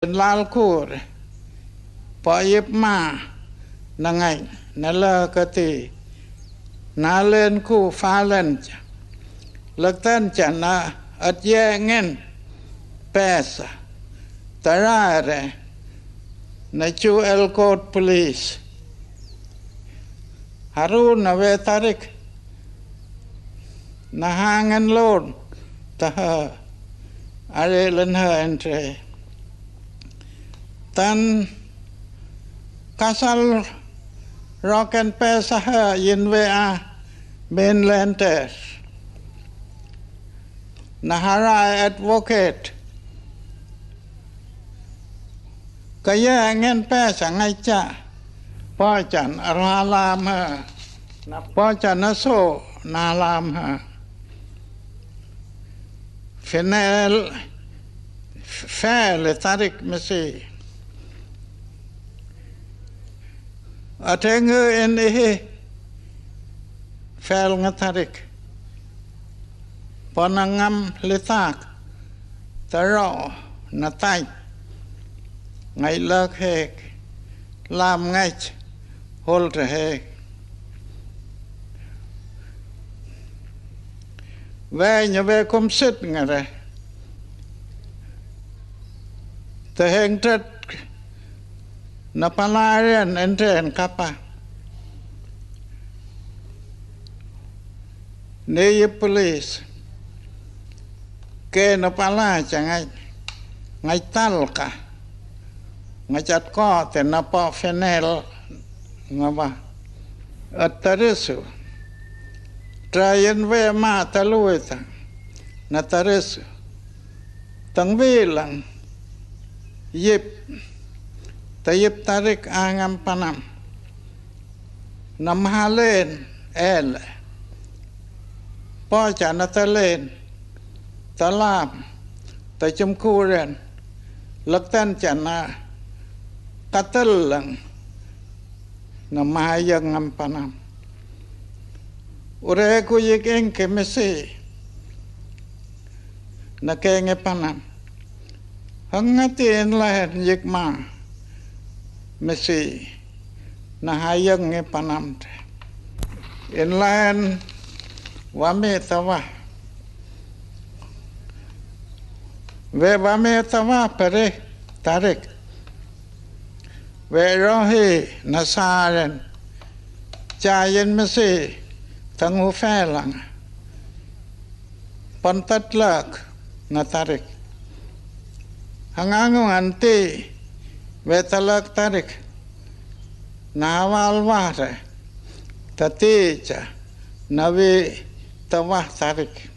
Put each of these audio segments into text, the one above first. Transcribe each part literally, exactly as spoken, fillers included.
lal kur pa yip ma na ngay na la kati na lên ku pha lên lực tên chẳng na at ye nghen pesa tarare na chu Elcourt police Harun na ve tarik na hangen lon ta ha are len ha entre tan kasal roken pesa ha yin ve a mainland Nahara advocate kaya ngen pesa ngay cha po chan aralam ha na po chan na so na lam ha final fail tarik mesi ateng en he fail ngatarik Panangam letak taro natai ngay lak hek lam ngay hol re hek ve nya ve kom sit ngare te heng tet na palarian entren kapa ne police ke na pala changai ngai tal ka ngai chat ko te na pa fenel ngaba atarisu trayen ve ma taluita na tarisu tangbilang yip tayip tarik angam panam namhalen el po chana talen talam ta chum kuren laktan chana katal lang na mahayang ang panam ure ko yikeng kemesi na kenge panam hangatin lahat yikma mesi na hayang nge panam inlan wame tawa ve vame tawa pare tarik ve rohi nasaren chayen mesi tangu felang pantat lak na tarik hangangu anti ve talak tarik nawal ware taticha navi tawa tarik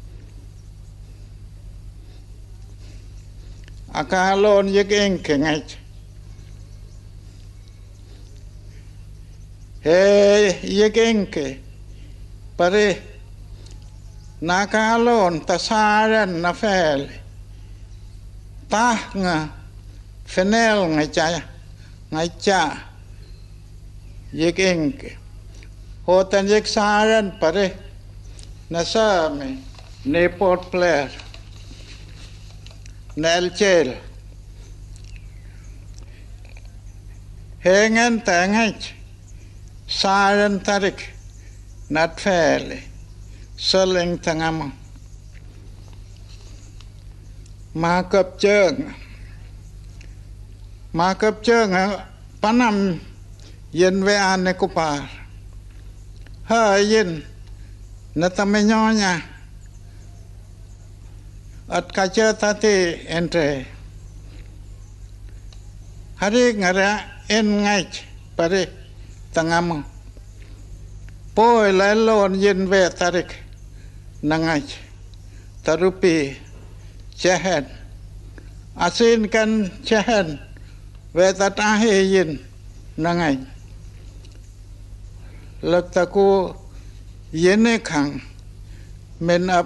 akalon yekeng kengai he yekeng ke pare nakalon tasaran na fel ta nga fenel ngai cha ngai cha yekeng ke hotan yek saran pare nasame ne port player Nelchel hengen tangach saran tarik nat fairly selling tangam ma cấp chơn ma cấp chơn panam yen ve an ne kupar ha yen na tamenyonya at kaca tati entre hari ngara en ngay pare tangam poi lalon yen ve tarik nangay tarupi chahen asin kan chahen ve tatahe yen nangay laktaku yene khang men up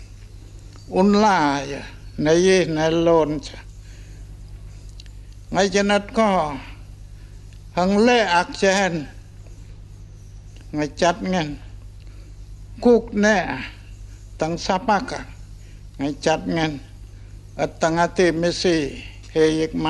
unla ya nay na lon cha ngay chanat ko hang le ak chen ngay chat ngen kuk ne tang sapaka ngay chat ngen at tangati mesi he yek